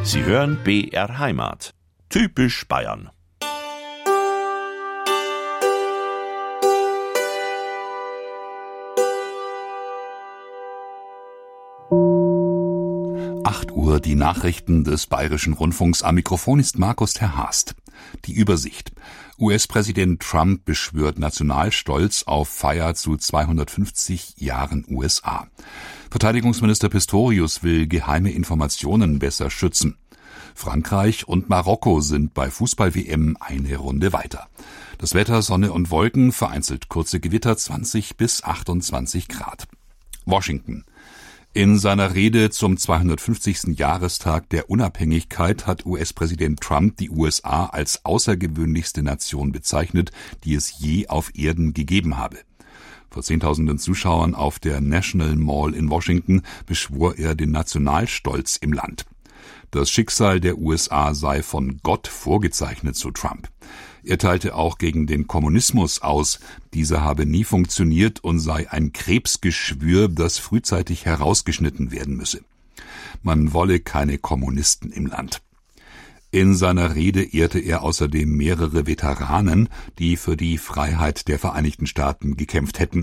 Sie hören BR Heimat. Typisch Bayern. Uhr, die Nachrichten des Bayerischen Rundfunks. Am Mikrofon ist Markus Terhast. Die Übersicht. US-Präsident Trump beschwört Nationalstolz auf Feier zu 250 Jahren USA. Verteidigungsminister Pistorius will geheime Informationen besser schützen. Frankreich und Marokko sind bei Fußball-WM eine Runde weiter. Das Wetter: Sonne und Wolken, vereinzelt kurze Gewitter, 20 bis 28 Grad. Washington. In seiner Rede zum 250. Jahrestag der Unabhängigkeit hat US-Präsident Trump die USA als außergewöhnlichste Nation bezeichnet, die es je auf Erden gegeben habe. Vor Zehntausenden Zuschauern auf der National Mall in Washington beschwor er den Nationalstolz im Land. Das Schicksal der USA sei von Gott vorgezeichnet, so Trump. Er teilte auch gegen den Kommunismus aus. Dieser habe nie funktioniert und sei ein Krebsgeschwür, das frühzeitig herausgeschnitten werden müsse. Man wolle keine Kommunisten im Land. In seiner Rede ehrte er außerdem mehrere Veteranen, die für die Freiheit der Vereinigten Staaten gekämpft hätten.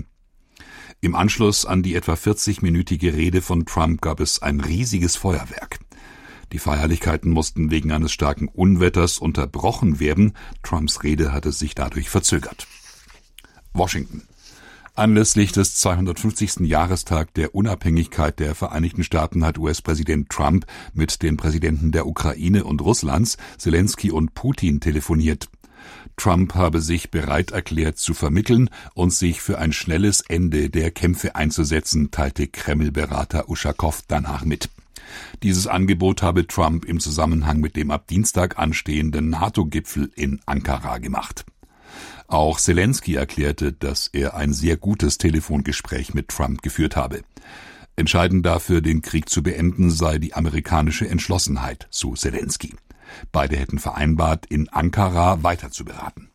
Im Anschluss an die etwa 40-minütige Rede von Trump gab es ein riesiges Feuerwerk. Die Feierlichkeiten mussten wegen eines starken Unwetters unterbrochen werden. Trumps Rede hatte sich dadurch verzögert. Washington. Anlässlich des 250. Jahrestag der Unabhängigkeit der Vereinigten Staaten hat US-Präsident Trump mit den Präsidenten der Ukraine und Russlands, Zelensky und Putin, telefoniert. Trump habe sich bereit erklärt zu vermitteln und sich für ein schnelles Ende der Kämpfe einzusetzen, teilte Kreml-Berater Uschakow danach mit. Dieses Angebot habe Trump im Zusammenhang mit dem ab Dienstag anstehenden NATO-Gipfel in Ankara gemacht. Auch Zelensky erklärte, dass er ein sehr gutes Telefongespräch mit Trump geführt habe. Entscheidend dafür, den Krieg zu beenden, sei die amerikanische Entschlossenheit, so Zelensky. Beide hätten vereinbart, in Ankara weiter zu beraten.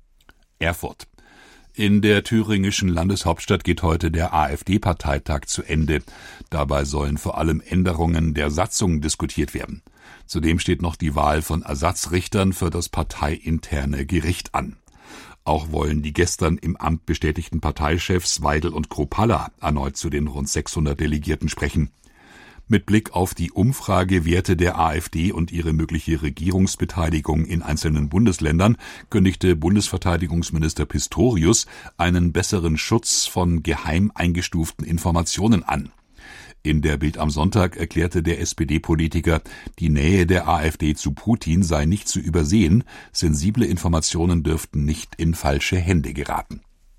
Erfurt. In der thüringischen Landeshauptstadt geht heute der AfD-Parteitag zu Ende. Dabei sollen vor allem Änderungen der Satzung diskutiert werden. Zudem steht noch die Wahl von Ersatzrichtern für das parteiinterne Gericht an. Auch wollen die gestern im Amt bestätigten Parteichefs Weidel und Kropalla erneut zu den rund 600 Delegierten sprechen. Mit Blick auf die Umfragewerte der AfD und ihre mögliche Regierungsbeteiligung in einzelnen Bundesländern kündigte Bundesverteidigungsminister Pistorius einen besseren Schutz von geheim eingestuften Informationen an. In der Bild am Sonntag erklärte der SPD-Politiker, die Nähe der AfD zu Putin sei nicht zu übersehen, sensible Informationen dürften nicht in falsche Hände geraten.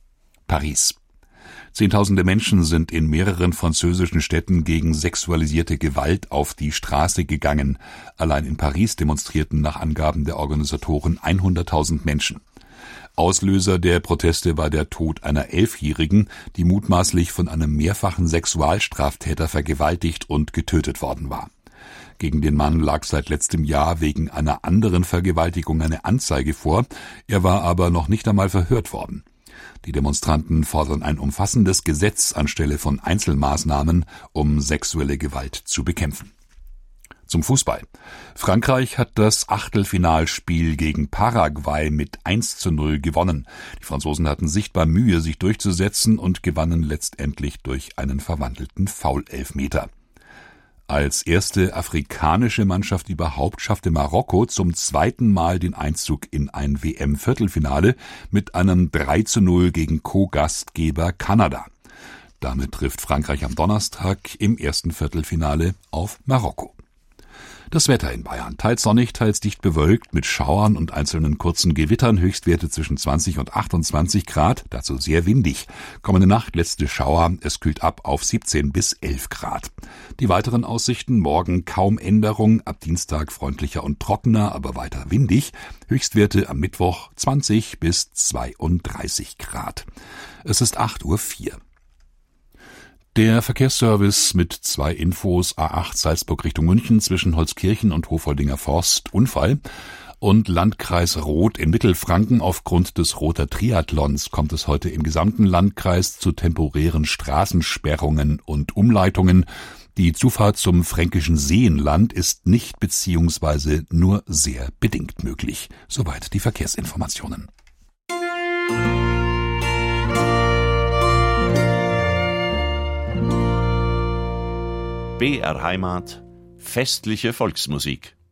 Paris. Zehntausende Menschen sind in mehreren französischen Städten gegen sexualisierte Gewalt auf die Straße gegangen. Allein in Paris demonstrierten nach Angaben der Organisatoren 100.000 Menschen. Auslöser der Proteste war der Tod einer 11-Jährigen, die mutmaßlich von einem mehrfachen Sexualstraftäter vergewaltigt und getötet worden war. Gegen den Mann lag seit letztem Jahr wegen einer anderen Vergewaltigung eine Anzeige vor, er war aber noch nicht einmal verhört worden. Die Demonstranten fordern ein umfassendes Gesetz anstelle von Einzelmaßnahmen, um sexuelle Gewalt zu bekämpfen. Zum Fußball. Frankreich hat das Achtelfinalspiel gegen Paraguay mit 1:0 gewonnen. Die Franzosen hatten sichtbar Mühe, sich durchzusetzen und gewannen letztendlich durch einen verwandelten Foul-Elfmeter. Als erste afrikanische Mannschaft überhaupt schaffte Marokko zum zweiten Mal den Einzug in ein WM-Viertelfinale mit einem 3:0 gegen Co-Gastgeber Kanada. Damit trifft Frankreich am Donnerstag im ersten Viertelfinale auf Marokko. Das Wetter in Bayern: teils sonnig, teils dicht bewölkt mit Schauern und einzelnen kurzen Gewittern, Höchstwerte zwischen 20 und 28 Grad, dazu sehr windig. Kommende Nacht letzte Schauer, es kühlt ab auf 17 bis 11 Grad. Die weiteren Aussichten: morgen kaum Änderung, ab Dienstag freundlicher und trockener, aber weiter windig. Höchstwerte am Mittwoch 20 bis 32 Grad. Es ist 8:04 Uhr. Der Verkehrsservice mit 2 Infos: A8 Salzburg Richtung München zwischen Holzkirchen und Hofoldinger Forst Unfall und Landkreis Roth in Mittelfranken. Aufgrund des Rother Triathlons kommt es heute im gesamten Landkreis zu temporären Straßensperrungen und Umleitungen. Die Zufahrt zum fränkischen Seenland ist nicht bzw. nur sehr bedingt möglich. Soweit die Verkehrsinformationen. BR Heimat, festliche Volksmusik.